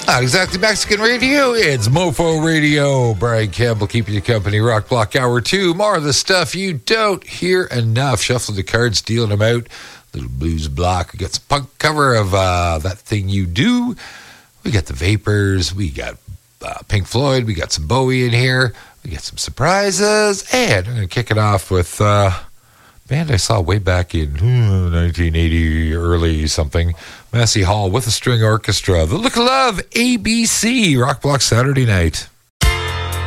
Not exactly Mexican radio, it's Mofo Radio. Brian Campbell keeping you company. Rock Block Hour 2. More of the stuff you don't hear enough. Shuffling the cards, dealing them out. Little blues block. We got some punk cover of That Thing You Do. We got the Vapors. We got Pink Floyd. We got some Bowie in here. We got some surprises. And I'm going to kick it off with band I saw way back in 1980, early something. Massey Hall with a string orchestra. The Look of Love, ABC, Rock Block Saturday night.